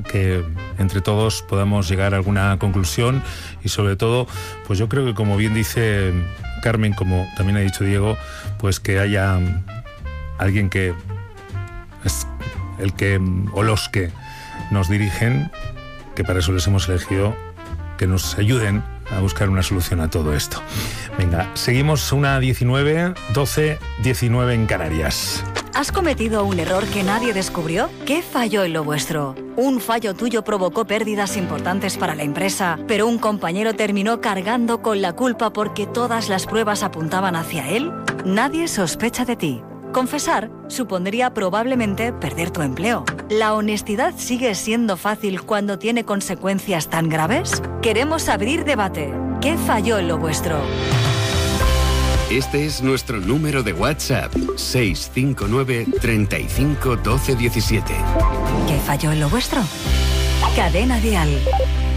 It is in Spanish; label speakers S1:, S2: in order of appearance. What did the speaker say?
S1: que entre todos podamos llegar a alguna conclusión y sobre todo, pues yo creo que como bien dice Carmen, como también ha dicho Diego, pues que haya alguien que es el que o los que nos dirigen, que para eso les hemos elegido, que nos ayuden a buscar una solución a todo esto. Venga, seguimos una 19, 12, 19 en Canarias.
S2: ¿Has cometido un error que nadie descubrió? ¿Qué falló en lo vuestro? Un fallo tuyo provocó pérdidas importantes para la empresa, pero un compañero terminó cargando con la culpa porque todas las pruebas apuntaban hacia él. Nadie sospecha de ti. Confesar supondría probablemente perder tu empleo. ¿La honestidad sigue siendo fácil cuando tiene consecuencias tan graves? Queremos abrir debate. ¿Qué falló en lo vuestro?
S3: Este es nuestro número de WhatsApp, 659 35 12 17.
S2: ¿Qué falló en lo vuestro? Cadena Dial.